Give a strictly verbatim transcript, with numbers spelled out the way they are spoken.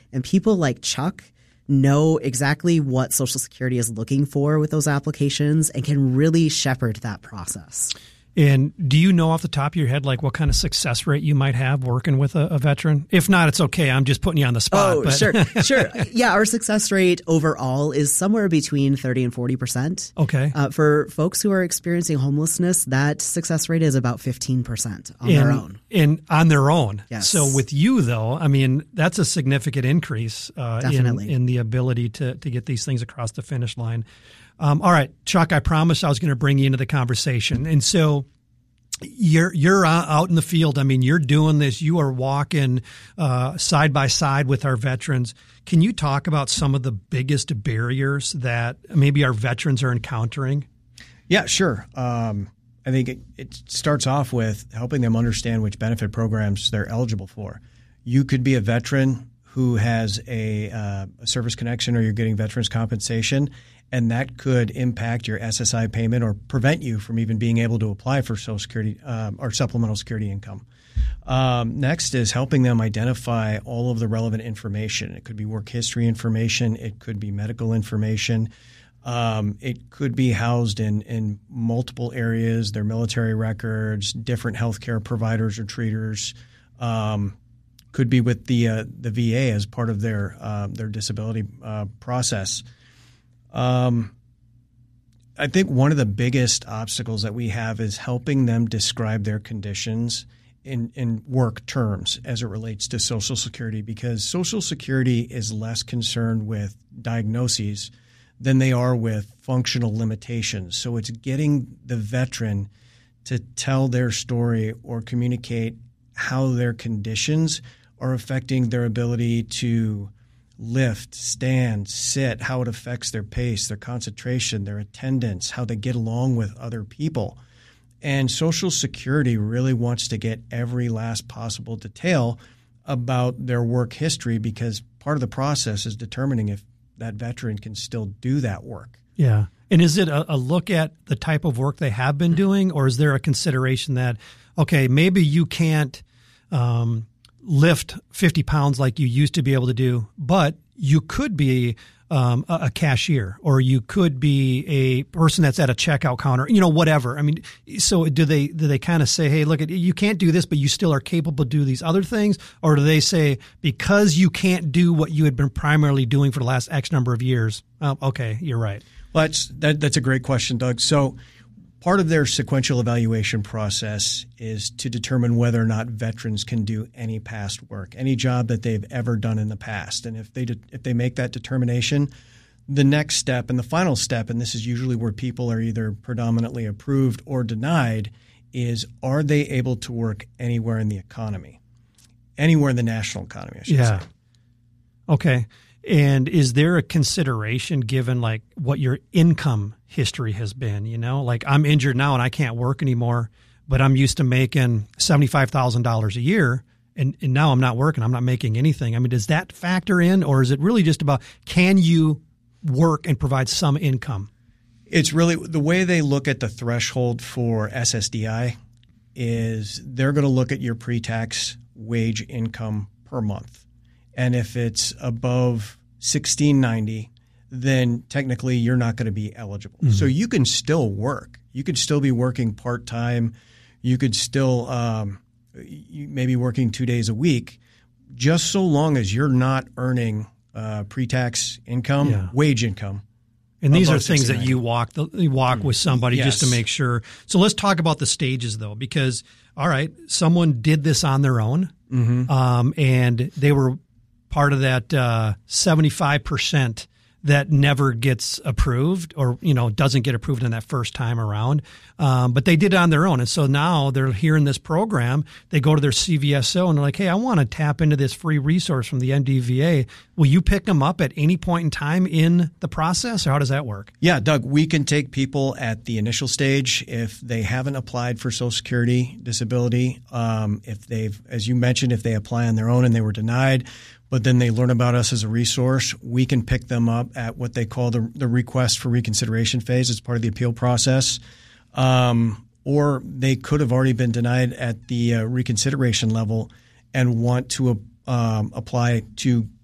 And people like Chuck know exactly what Social Security is looking for with those applications and can really shepherd that process. And do you know off the top of your head, like what kind of success rate you might have working with a, a veteran? If not, it's okay. I'm just putting you on the spot. Oh, but. sure. Sure. Yeah. Our success rate overall is somewhere between thirty and forty percent. Okay. Uh, for folks who are experiencing homelessness, that success rate is about fifteen percent on and, their own. And on their own. Yes. So with you, though, I mean, that's a significant increase uh, Definitely. in, in the ability to, to get these things across the finish line. Um, all right, Chuck, I promised I was going to bring you into the conversation. And so you're you're out in the field. I mean, you're doing this. You are walking uh, side by side with our veterans. Can you talk about some of the biggest barriers that maybe our veterans are encountering? Yeah, sure. Um, I think it, it starts off with helping them understand which benefit programs they're eligible for. You could be a veteran who has a, uh, a service connection, or you're getting veterans compensation, and that could impact your S S I payment or prevent you from even being able to apply for Social Security um, or supplemental security income. Um, next is helping them identify all of the relevant information. It could be work history information. It could be medical information. Um, it could be housed in, in multiple areas, their military records, different healthcare providers or treaters. Um, could be with the uh, the V A as part of their uh, their disability uh, process. Um, I think one of the biggest obstacles that we have is helping them describe their conditions in, in work terms as it relates to Social Security, because Social Security is less concerned with diagnoses than they are with functional limitations. So it's getting the veteran to tell their story or communicate how their conditions are affecting their ability to lift, stand, sit, how it affects their pace, their concentration, their attendance, how they get along with other people. And Social Security really wants to get every last possible detail about their work history, because part of the process is determining if that veteran can still do that work. Yeah. And is it a, a look at the type of work they have been doing, or is there a consideration that, okay, maybe you can't um, lift fifty pounds like you used to be able to do, but you could be um, a, a cashier, or you could be a person that's at a checkout counter, you know, whatever. I mean, so do they do they kind of say, hey, look, you can't do this, but you still are capable to do these other things? Or do they say, because you can't do what you had been primarily doing for the last X number of years, oh, okay, you're right. Well, that's, that, that's a great question, Doug. So part of their sequential evaluation process is to determine whether or not veterans can do any past work, any job that they've ever done in the past. And if they de- if they make that determination, the next step and the final step, and this is usually where people are either predominantly approved or denied, is are they able to work anywhere in the economy, anywhere in the national economy, I should yeah. say. Okay. And is there a consideration given like what your income history has been? You know, like I'm injured now and I can't work anymore, but I'm used to making seventy-five thousand dollars a year, and, and now I'm not working. I'm not making anything. I mean, does that factor in, or is it really just about can you work and provide some income? It's really the way they look at the threshold for S S D I is they're going to look at your pre-tax wage income per month. And if it's above sixteen ninety, then technically you're not going to be eligible. Mm-hmm. So you can still work. You could still be working part-time. You could still um, you may be working two days a week, just so long as you're not earning uh, pre-tax income, yeah. wage income. And these are things that you walk you walk mm-hmm. with somebody yes. just to make sure. So let's talk about the stages, though, because, all right, someone did this on their own, mm-hmm. um, and they were part of that uh, seventy-five percent that never gets approved, or, you know, doesn't get approved in that first time around. Um, but they did it on their own. And so now they're here in this program. They go to their C V S O and they're like, hey, I want to tap into this free resource from the N D V A. Will you pick them up at any point in time in the process, or how does that work? Yeah, Doug, we can take people at the initial stage if they haven't applied for Social Security disability. Um, if they've, as you mentioned, if they apply on their own and they were denied, but then they learn about us as a resource, we can pick them up at what they call the, the request for reconsideration phase as part of the appeal process. Um, or they could have already been denied at the uh, reconsideration level and want to um, apply to